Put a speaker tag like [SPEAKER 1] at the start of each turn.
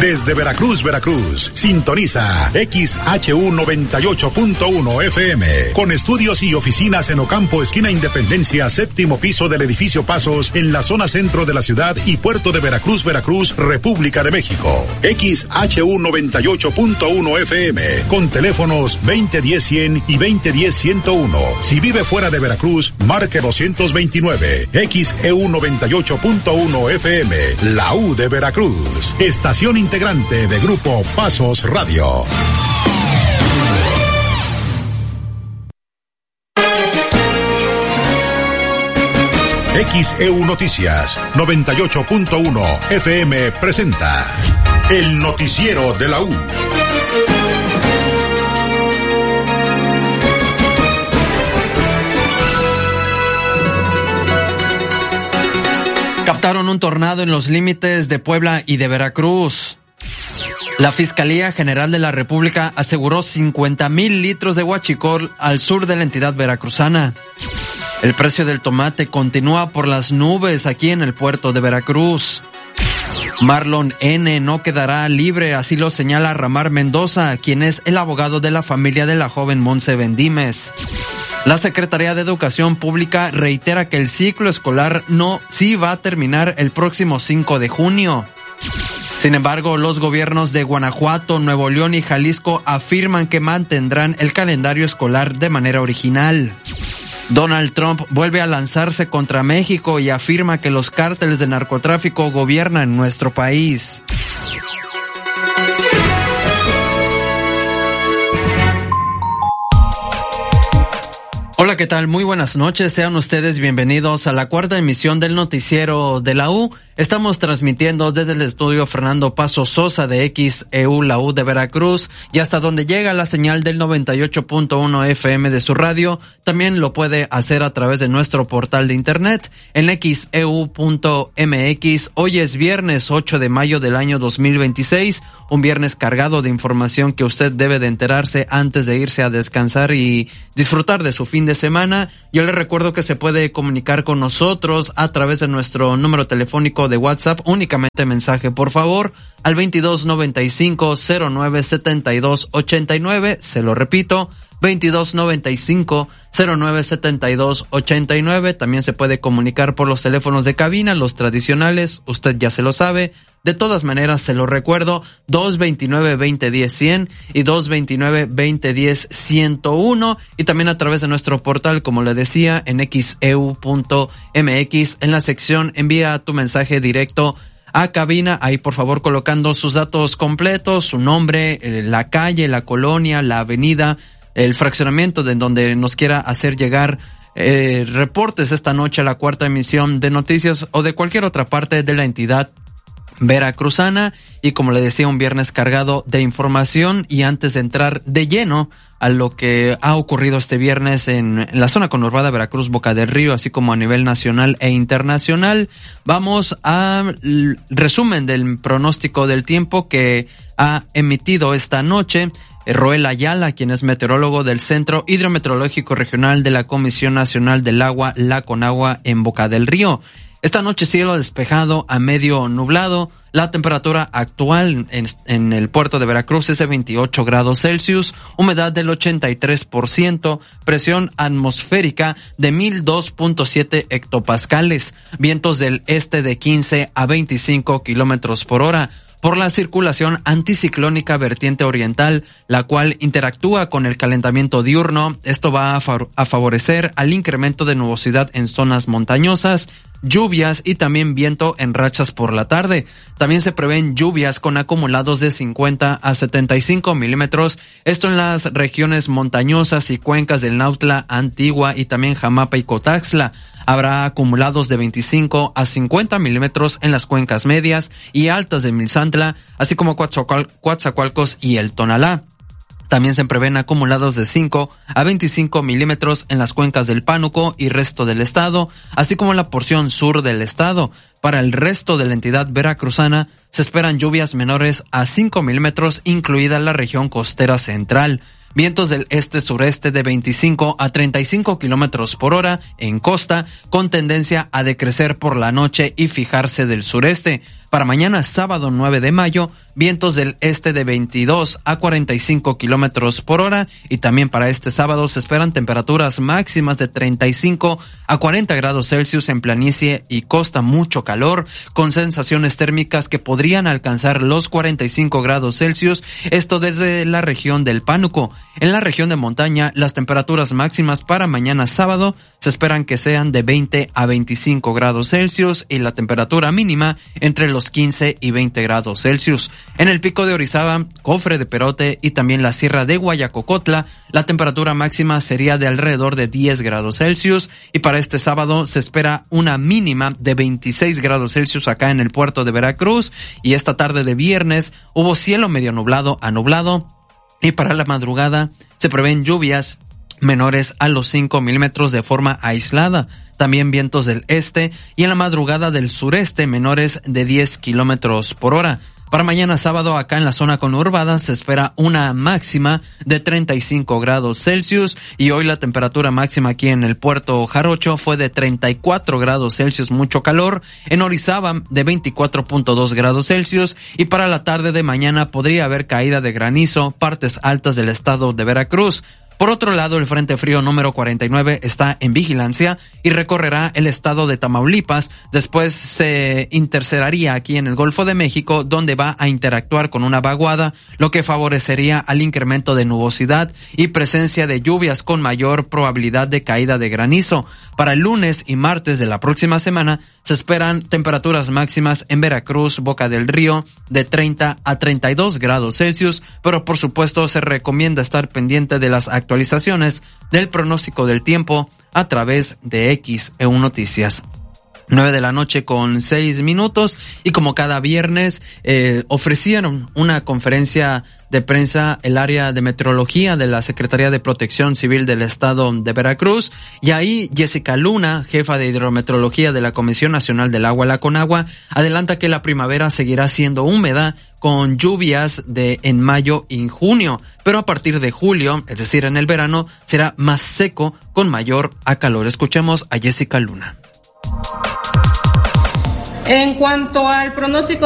[SPEAKER 1] Desde Veracruz, Veracruz, sintoniza XHU 98.1 FM, con estudios y oficinas en Ocampo, esquina Independencia, séptimo piso del edificio Pasos, en la zona centro de la ciudad y puerto de Veracruz, Veracruz, República de México. XHU 98.1 FM, con teléfonos 2010-100 y 2010-101. Si vive fuera de Veracruz, marque 229. XEU 98.1 FM, la U de Veracruz, estación integrante de Grupo Pasos Radio. XEU Noticias 98.1 FM presenta el noticiero de la U.
[SPEAKER 2] Captaron un tornado en los límites de Puebla y de Veracruz. La Fiscalía General de la República aseguró 50,000 litros de huachicol al sur de la entidad veracruzana. El precio del tomate continúa por las nubes aquí en el puerto de Veracruz. Marlon N. no quedará libre, así lo señala Ramar Mendoza, quien es el abogado de la familia de la joven Monse Bendimes. La Secretaría de Educación Pública reitera que el ciclo escolar sí va a terminar el próximo 5 de junio. Sin embargo, los gobiernos de Guanajuato, Nuevo León y Jalisco afirman que mantendrán el calendario escolar de manera original. Donald Trump vuelve a lanzarse contra México y afirma que los cárteles de narcotráfico gobiernan nuestro país. Hola, ¿qué tal? Muy buenas noches. Sean ustedes bienvenidos a la cuarta emisión del noticiero de la U. Estamos transmitiendo desde el estudio Fernando Paso Sosa de XEU, la U de Veracruz, y hasta donde llega la señal del 98.1 FM de su radio. También lo puede hacer a través de nuestro portal de internet en xeu.mx. Hoy es viernes 8 de mayo del año 2026, un viernes cargado de información que usted debe de enterarse antes de irse a descansar y disfrutar de su fin de semana. Yo le recuerdo que se puede comunicar con nosotros a través de nuestro número telefónico de WhatsApp, únicamente mensaje por favor, al 2295-097289, se lo repito, 2295-097289. También se puede comunicar por los teléfonos de cabina, los tradicionales, usted ya se lo sabe. De todas maneras, se lo recuerdo, 229-2010-100 y 229-2010-101, y también a través de nuestro portal, como le decía, en xeu.mx, en la sección envía tu mensaje directo a cabina, ahí por favor colocando sus datos completos, su nombre, la calle, la colonia, la avenida, el fraccionamiento de donde nos quiera hacer llegar reportes esta noche a la cuarta emisión de noticias o de cualquier otra parte de la entidad veracruzana. Y como le decía, un viernes cargado de información. Y antes de entrar de lleno a lo que ha ocurrido este viernes en la zona conurbada Veracruz, Boca del Río, así como a nivel nacional e internacional, vamos al resumen del pronóstico del tiempo que ha emitido esta noche Roel Ayala, quien es meteorólogo del Centro Hidrometeorológico Regional de la Comisión Nacional del Agua, la Conagua, en Boca del Río. Esta noche cielo despejado a medio nublado. La temperatura actual en el puerto de Veracruz es de 28 grados Celsius, humedad del 83%, presión atmosférica de 1002.7 hectopascales, vientos del este de 15 a 25 kilómetros por hora. Por la circulación anticiclónica vertiente oriental, la cual interactúa con el calentamiento diurno. Esto va a favorecer al incremento de nubosidad en zonas montañosas, lluvias y también viento en rachas por la tarde. También se prevén lluvias con acumulados de 50 a 75 milímetros, esto en las regiones montañosas y cuencas del Nautla, Antigua y también Jamapa y Cotaxtla. Habrá acumulados de 25 a 50 milímetros en las cuencas medias y altas de Milzantla, así como Coatzacoalcos y el Tonalá. También se prevén acumulados de 5 a 25 milímetros en las cuencas del Pánuco y resto del estado, así como en la porción sur del estado. Para el resto de la entidad veracruzana se esperan lluvias menores a 5 milímetros, incluida la región costera central. Vientos del este-sureste de 25 a 35 kilómetros por hora en costa, con tendencia a decrecer por la noche y fijarse del sureste. Para mañana sábado 9 de mayo, vientos del este de 22 a 45 kilómetros por hora, y también para este sábado se esperan temperaturas máximas de 35 a 40 grados Celsius en planicie y costa, mucho calor, con sensaciones térmicas que podrían alcanzar los 45 grados Celsius, esto desde la región del Pánuco. En la región de montaña, las temperaturas máximas para mañana sábado se esperan que sean de 20 a 25 grados Celsius y la temperatura mínima entre los 15 y 20 grados Celsius. En el Pico de Orizaba, Cofre de Perote y también la Sierra de Guayacocotla, la temperatura máxima sería de alrededor de 10 grados Celsius, y para este sábado se espera una mínima de 26 grados Celsius acá en el puerto de Veracruz, y esta tarde de viernes hubo cielo medio nublado a nublado, y para la madrugada se prevén lluvias menores a los 5 milímetros de forma aislada. También vientos del este y en la madrugada del sureste menores de 10 kilómetros por hora. Para mañana sábado acá en la zona conurbada se espera una máxima de 35 grados Celsius, y hoy la temperatura máxima aquí en el puerto Jarocho fue de 34 grados Celsius, mucho calor. En Orizaba de 24.2 grados Celsius, y para la tarde de mañana podría haber caída de granizo partes altas del estado de Veracruz. Por otro lado, el Frente Frío número 49 está en vigilancia y recorrerá el estado de Tamaulipas. Después se intercalaría aquí en el Golfo de México, donde va a interactuar con una vaguada, lo que favorecería al incremento de nubosidad y presencia de lluvias con mayor probabilidad de caída de granizo. Para el lunes y martes de la próxima semana se esperan temperaturas máximas en Veracruz, Boca del Río, de 30 a 32 grados Celsius, pero por supuesto se recomienda estar pendiente de las actualizaciones del pronóstico del tiempo a través de XEU Noticias. 9:06 p.m, y como cada viernes ofrecieron una conferencia de prensa el área de meteorología de la Secretaría de Protección Civil del Estado de Veracruz, y ahí Jessica Luna, jefa de hidrometeorología de la Comisión Nacional del Agua, la CONAGUA, adelanta que la primavera seguirá siendo húmeda con lluvias en mayo y junio, pero a partir de julio, es decir, en el verano, será más seco con mayor acalor. Escuchemos a Jessica Luna.
[SPEAKER 3] En cuanto al pronóstico